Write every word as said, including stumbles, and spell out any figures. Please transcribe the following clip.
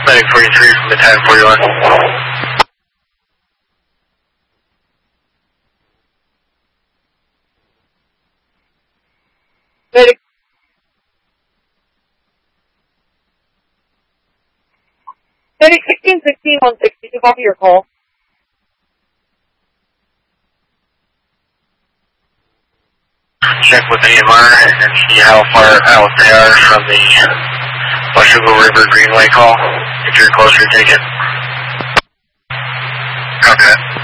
Medic forty-three from Battalion forty-one. Medic. Medic sixteen sixteen one sixty, to copy your call. Check with A M R and see how far out they are from the Washougal River Greenway call. If you're closer, take it. Copy that.